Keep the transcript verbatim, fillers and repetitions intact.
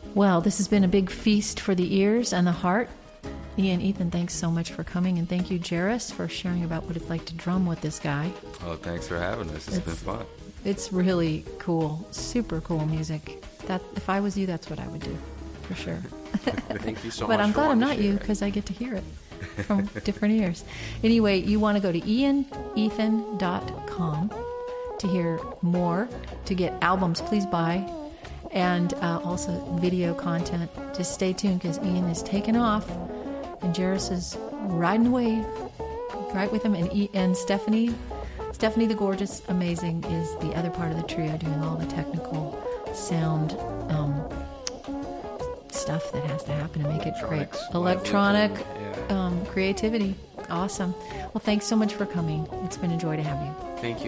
Well, this has been a big feast for the ears and the heart. Ian, Ethan, thanks so much for coming, and thank you, Jairus, for sharing about what it's like to drum with this guy. Oh, thanks for having us. It's, it's been fun. It's really cool, super cool music. That if I was you, that's what I would do, for sure. Thank you so but much. I'm for glad I'm wanting to not share you it. because I get to hear it from different ears. Anyway, you want to go to ian ethan dot com to hear more, to get albums, please buy, and uh, also video content. Just stay tuned because Ian is taking off and Jairus is riding the wave right with him. And, e- and Stephanie, Stephanie the Gorgeous Amazing is the other part of the trio doing all the technical sound um, stuff that has to happen to make it great. Electronic Yeah. um, creativity. Awesome. Well, thanks so much for coming. It's been a joy to have you. Thank you.